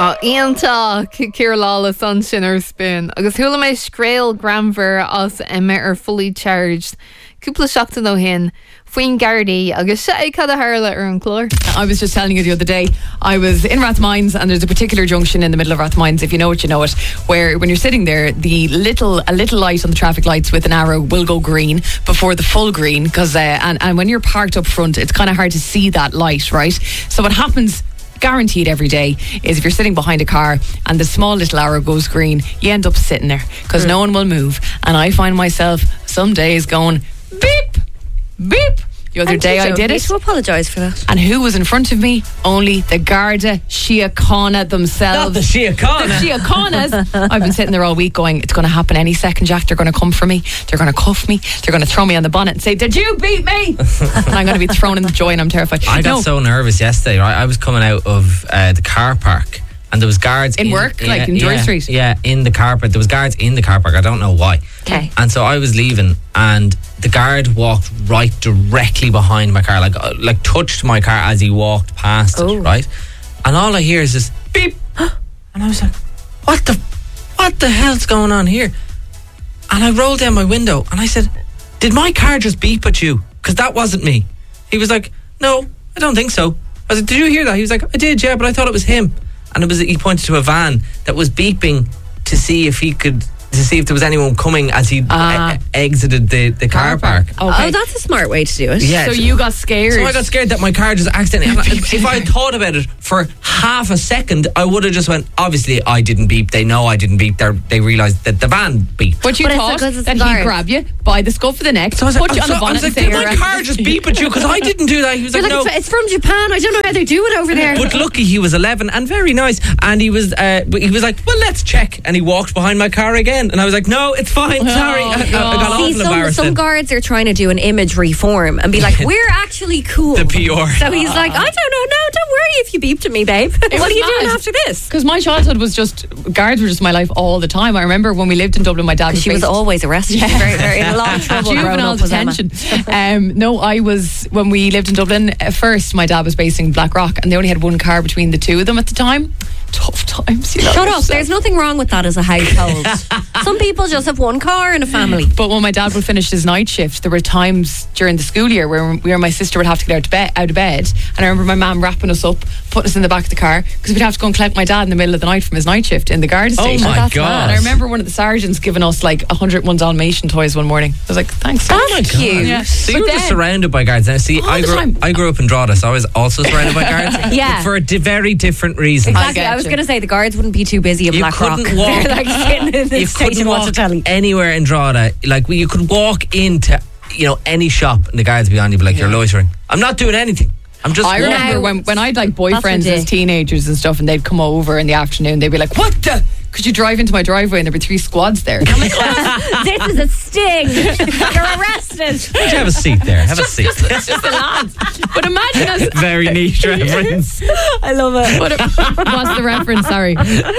Íontá Ciara Lawless san sin ar spin agus thula mé scréal gramhar as Emma ar fully charged cúpla seachtain ó hin faoin Gardaí agus sé cad a hála ar an clór. I was just telling you the other day, I was in Rathmines, and there's a particular junction in the middle of Rathmines, if you know it, you know it, where when you're sitting there, a little light on the traffic lights with an arrow will go green before the full green, because and when you're parked up front, it's kind of hard to see that light, right? So what happens guaranteed every day is if you're sitting behind a car and the small little arrow goes green, you end up sitting there because no one will move. And I find myself some days going beep beep. The other day I did it. To apologise for that. And who was in front of me? Only the Garda Síochána themselves. Not the Síochána. The Síochánas. I've been sitting there all week going, it's going to happen any second, Jack. They're going to come for me. They're going to cuff me. They're going to throw me on the bonnet and say, did you beat me? And I'm going to be thrown in the joy, and I'm terrified. I got so nervous yesterday, right? I was coming out of the car park, and there was guards in work, like in Joy Street. Yeah, in the car park. There was guards in the car park. I don't know why. Okay. And so I was leaving, and the guard walked right directly behind my car, like touched my car as he walked past it, right? And all I hear is this beep, and I was like, what the hell's going on here? And I rolled down my window and I said, did my car just beep at you? Because that wasn't me. He was like, no, I don't think so. I was like, did you hear that? He was like, I did, yeah, but I thought it was him. And he pointed to a van that was beeping to see if there was anyone coming as he exited the car park. Okay. Oh, that's a smart way to do it. Yeah. So you got scared. So I got scared that my car just accidentally. If I had thought about it for half a second, I would have just went, obviously I didn't beep. They know I didn't beep. They realised that the van beeped. But you thought it's that he'd grab you by the scuff of the neck, So I was put like, you on the bonnet and say, did my car just beep at you? Because I didn't do that. He was You're like, no. it's from Japan. I don't know how they do it over there. But lucky he was 11 and very nice. And he was like, well, let's check. And he walked behind my car again. And I was like, no, it's fine. Sorry. I got awful embarrassed. Some guards are trying to do an image reform and be like, we're actually cool. The PR. So he's like, I don't know. No, don't worry if you beeped at me, babe. What are you doing after this? Because my childhood was just, guards were just my life all the time. I remember when we lived in Dublin, my dad was She was always arrested. Yeah. She's very, very in a lot of trouble. Juvenile detention. No, I was, when we lived in Dublin, at first my dad was based in Blackrock, and they only had one car between the two of them at the time. Tough times, you know. Shut up. There's nothing wrong with that as a household. Some people just have one car in a family. But when my dad would finish his night shift, there were times during the school year where my sister would have to get out of bed. And I remember my mum wrapping us up, putting us in the back of the car, because we'd have to go and collect my dad in the middle of the night from his night shift in the Garda station. Oh my That's God. mad. And I remember one of the sergeants giving us like 101 Dalmatian toys one morning. I was like, thanks. That's cute. Yeah. So you But were just then- surrounded by guards. Now, see, I grew up in Drogheda, so I was also surrounded by guards. Yeah. But for a very different reason. Exactly. I I was get going to say the guards wouldn't be too busy in You Blackrock. couldn't walk. They're like sitting in the You station couldn't walk watch-a-telly. anywhere in Drogheda. Like, you could walk into, any shop and the guards would be on you, be like, you're loitering. I'm not doing anything. I'm just I walking. remember when I'd like boyfriends as ridiculous. teenagers and stuff, and they'd come over in the afternoon, they'd be like, what the? Could you drive into my driveway? And there'd be 3 squads there. I'm like, This is a sting. You're arrested. Would you have a seat there? Have a seat. it's just the lads. But imagine us. Very niche reference. I love it. What's the reference? Sorry.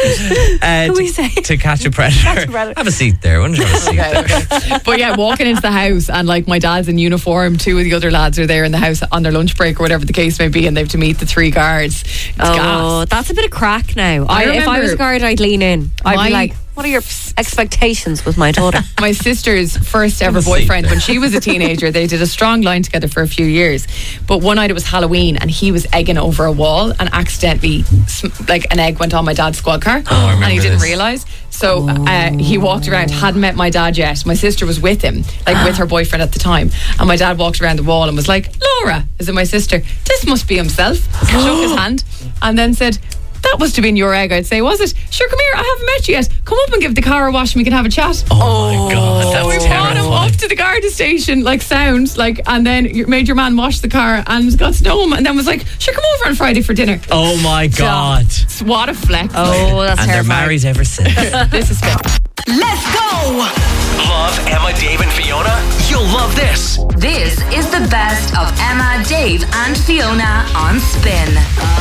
we say? To catch a predator. Have a seat there. Wouldn't you have a seat there? Okay. But yeah, walking into the house and like my dad's in uniform, 2 of the other lads are there in the house on their lunch break or whatever the case may be, and they have to meet the 3 guards. It's gas. That's a bit of crack now. If I remember- was a guard, I'd lean in. I'd My- be like, what are your expectations with my daughter? My sister's first ever Have a seat boyfriend, there. when she was a teenager, they did a strong line together for a few years. But one night it was Halloween and he was egging over a wall and accidentally, like an egg went on my dad's squad car. I remember and he didn't this. realise. So he walked around, hadn't met my dad yet. My sister was with him, like with her boyfriend at the time. And my dad walked around the wall and was like, Laura, is it my sister? This must be himself. Shook his hand and then said, that must have been your egg, I'd say. Was it? Sure, come here, I haven't met you yet. Come up and give the car a wash and we can have a chat. Oh my God, So we that's brought him terrifying. up to the Garda station, like sound, like, and then you made your man wash the car and got to know him, and then was like, sure, come over on Friday for dinner. Oh my God. What a flex. Oh, that's And they're terrifying. married ever since. This is fit. Let's go! Love Emma, Dave, and Fiona? You'll love this. This is the best of Emma, Dave, and Fiona on Spin.